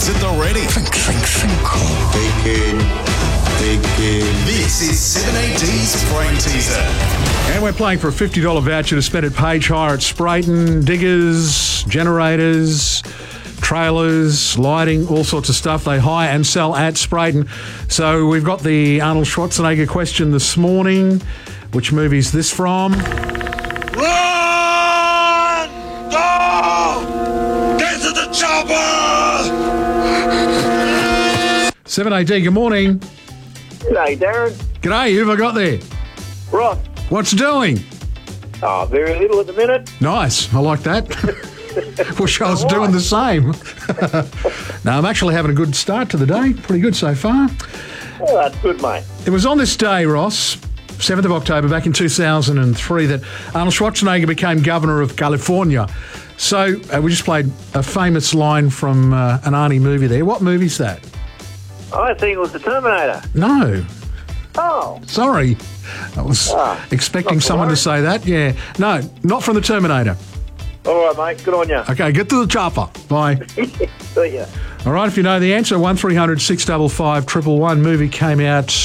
at the ready. Think. This is 7AD's Brain Teaser. And we're playing for a $50 voucher to spend at Page Hire at Sprayton. Diggers, generators, trailers, lighting, all sorts of stuff. They hire and sell at Sprayton. So we've got the Arnold Schwarzenegger question this morning. Which movie is this from? Run! Go! Get to the chopper! 7AD, good morning. G'day, Darren. G'day, who have I got there? Ross. What's doing? Oh, very little at the minute. Nice, I like that. Wish I was doing the same. No, I'm actually having a good start to the day. Pretty good so far. Oh, that's good, mate. It was on this day, Ross, 7th of October, back in 2003, that Arnold Schwarzenegger became governor of California. So we just played a famous line from an Arnie movie there. What movie's that? I think it was the Terminator. No. Oh. Sorry. I was expecting someone to say that. Yeah. No, not from the Terminator. All right, mate. Good on you. Okay, get to the chopper. Bye. See ya. All right, if you know the answer, 1300 655 111 movie came out